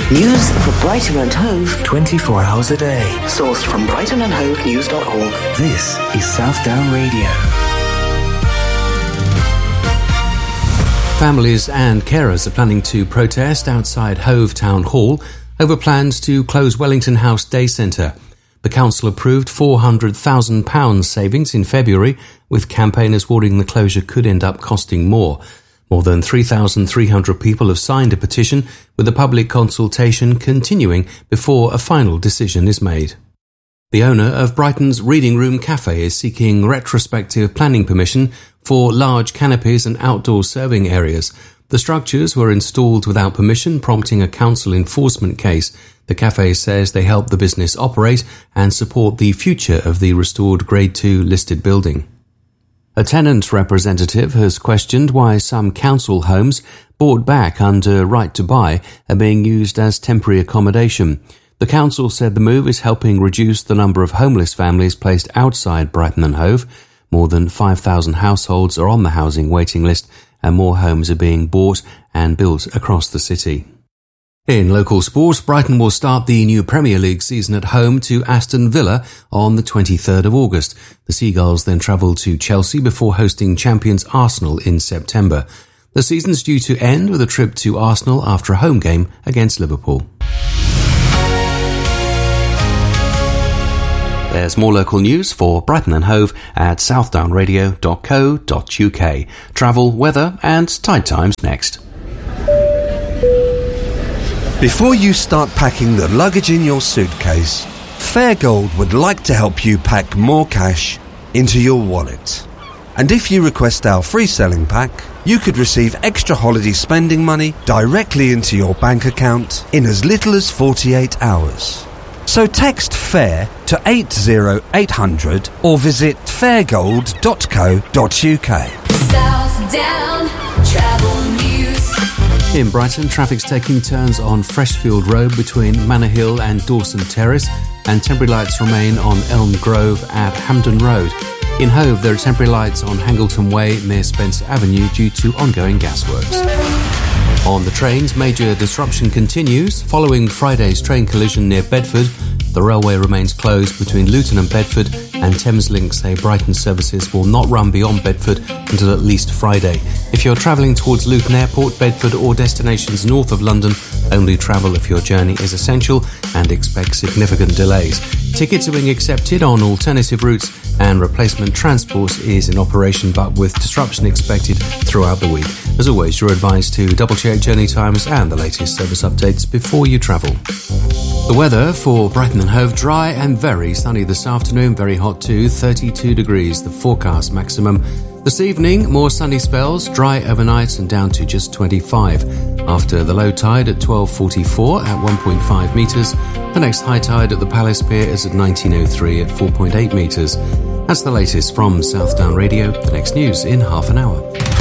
News for Brighton and Hove 24 hours a day. Sourced from brightonandhovenews.org. This is Southdown Radio. Families and carers are planning to protest outside Hove Town Hall over plans to close Wellington House Day Centre. The council approved £400,000 savings in February, with campaigners warning the closure could end up costing more. More than 3,300 people have signed a petition, with the public consultation continuing before a final decision is made. The owner of Brighton's Reading Room Cafe is seeking retrospective planning permission for large canopies and outdoor serving areas. The structures were installed without permission, prompting a council enforcement case. The cafe says they help the business operate and support the future of the restored Grade 2 listed building. A tenant representative has questioned why some council homes bought back under Right to Buy are being used as temporary accommodation. The council said the move is helping reduce the number of homeless families placed outside Brighton and Hove. More than 5,000 households are on the housing waiting list, and more homes are being bought and built across the city. In local sport, Brighton will start the new Premier League season at home to Aston Villa on the 23rd of August. The Seagulls then travel to Chelsea before hosting champions Arsenal in September. The season's due to end with a trip to Arsenal after a home game against Liverpool. There's more local news for Brighton and Hove at southdownradio.co.uk. Travel, weather and tide times next. Before you start packing the luggage in your suitcase, Fairgold would like to help you pack more cash into your wallet. And if you request our free selling pack, you could receive extra holiday spending money directly into your bank account in as little as 48 hours. So text FAIR to 80800 or visit fairgold.co.uk. Southdown Travel News. In Brighton, traffic's taking turns on Freshfield Road between Manor Hill and Dawson Terrace, and temporary lights remain on Elm Grove at Hampden Road. In Hove, there are temporary lights on Hangleton Way near Spencer Avenue due to ongoing gasworks. On the trains, major disruption continues. Following Friday's train collision near Bedford, the railway remains closed between Luton and Bedford, and Thameslink say Brighton services will not run beyond Bedford until at least Friday. If you're travelling towards Luton Airport, Bedford or destinations north of London, only travel if your journey is essential and expect significant delays. Tickets are being accepted on alternative routes and replacement transport is in operation, but with disruption expected throughout the week. As always, you're advised to double-check journey times and the latest service updates before you travel. The weather for Brighton and Hove: dry and very sunny this afternoon, very hot too, 32 degrees, the forecast maximum. This evening, more sunny spells, dry overnight and down to just 25. After the low tide at 12:44 at 1.5 metres, the next high tide at the Palace Pier is at 19:03 at 4.8 metres. That's the latest from Southdown Radio. The next news in half an hour.